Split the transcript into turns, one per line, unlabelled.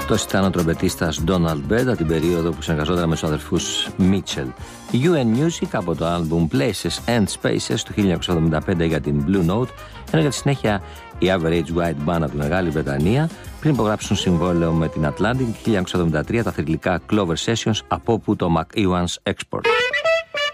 Αυτός ήταν ο τρομπετίστας Donald Byrd από την περίοδο που συνεργαζόταν με τους αδερφούς Mitchell. UN Music από το άλμπουμ Places and Spaces του 1975 για την Blue Note, ενώ για τη συνέχεια η Average White Band από τη Μεγάλη Βρετανία, πριν υπογράψουν συμβόλαιο με την Atlantic 1973 τα θρυλικά Clover Sessions, από όπου το McEwan's Export.